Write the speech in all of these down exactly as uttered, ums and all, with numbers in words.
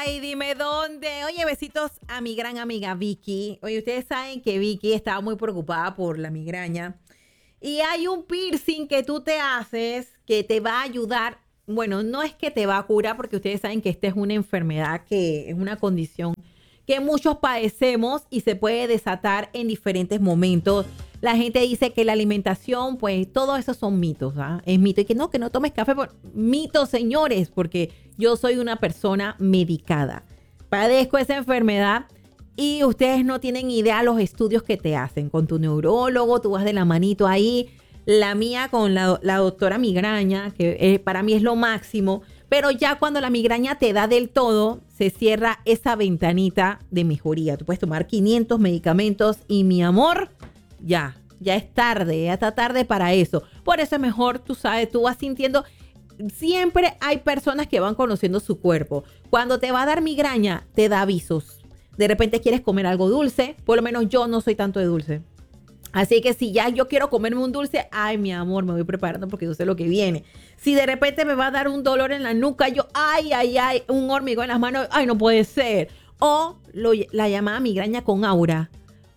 Ay, dime dónde. Oye, besitos a mi gran amiga Vicky. Oye, ustedes saben que Vicky estaba muy preocupada por la migraña. Y hay un piercing que tú te haces que te va a ayudar. Bueno, no es que te va a curar, porque ustedes saben que esta es una enfermedad, que es una condición que muchos padecemos y se puede desatar en diferentes momentos. La gente dice que la alimentación, pues todos esos son mitos, ¿ah? Es mito. Y que no, que no tomes café. Por... Mitos, señores, porque yo soy una persona medicada. Padezco esa enfermedad y ustedes no tienen idea los estudios que te hacen. Con tu neurólogo, tú vas de la manito ahí. La mía con la, la doctora migraña, que eh, para mí es lo máximo. Pero ya cuando la migraña te da del todo, se cierra esa ventanita de mejoría. Tú puedes tomar quinientos medicamentos y mi amor, ya, ya es tarde, ya está tarde para eso. Por eso es mejor, tú sabes, tú vas sintiendo. Siempre hay personas que van conociendo su cuerpo. Cuando te va a dar migraña, te da avisos. De repente quieres comer algo dulce. Por lo menos yo no soy tanto de dulce. Así que si ya yo quiero comerme un dulce, ay, mi amor, me voy preparando porque yo sé lo que viene. Si de repente me va a dar un dolor en la nuca, yo, ay, ay, ay, un hormigón en las manos, ay, no puede ser. O lo, la llamada migraña con aura.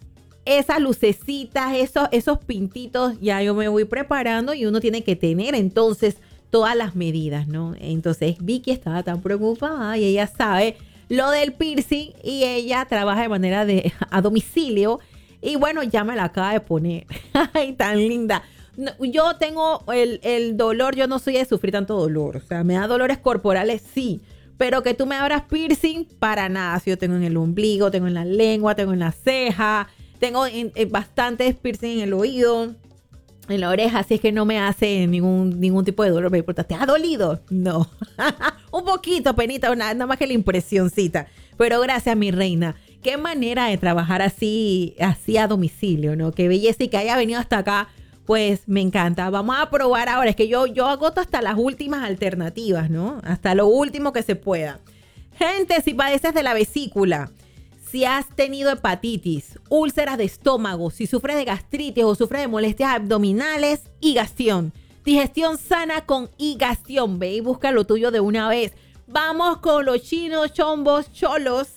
Esas lucecitas, esos, esos pintitos, ya yo me voy preparando y uno tiene que tener entonces todas las medidas, ¿no? Entonces Vicky estaba tan preocupada y ella sabe lo del piercing y ella trabaja de manera de a domicilio. Y bueno, ya me la acaba de poner. Ay, tan linda. No, yo tengo el, el dolor, yo no soy de sufrir tanto dolor. O sea, me da dolores corporales, sí. Pero que tú me abras piercing, para nada. Si yo tengo en el ombligo, tengo en la lengua, tengo en la ceja, tengo en, en bastantes piercing en el oído, en la oreja. Así es que no me hace ningún, ningún tipo de dolor. Me importa, ¿te ha dolido? No. Un poquito, penita, una, nada más que la impresioncita. Pero gracias, mi reina. Qué manera de trabajar así, así a domicilio, ¿no? Qué belleza, y que haya venido hasta acá, pues me encanta. Vamos a probar ahora. Es que yo, yo agoto hasta las últimas alternativas, ¿no? Hasta lo último que se pueda. Gente, si padeces de la vesícula, si has tenido hepatitis, úlceras de estómago, si sufres de gastritis o sufres de molestias abdominales, Higastión. Digestión sana con Higastión. Ve y busca lo tuyo de una vez. Vamos con los chinos, chombos, cholos.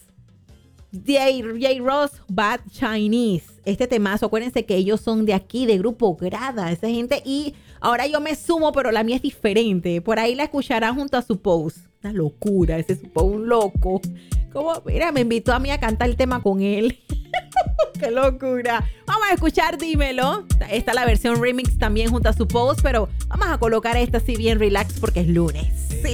J-Ross Bad Chinese. Este temazo, acuérdense que ellos son de aquí, de Grupo Grada, esa gente. Y ahora yo me sumo, pero la mía es diferente. Por ahí la escucharán junto a su post. Una locura, ese es un loco. Como, mira, me invitó a mí a cantar el tema con él. ¡Qué locura! Vamos a escuchar Dímelo. Está la versión remix también junto a su post, pero vamos a colocar esta así bien relax porque es lunes. Sí.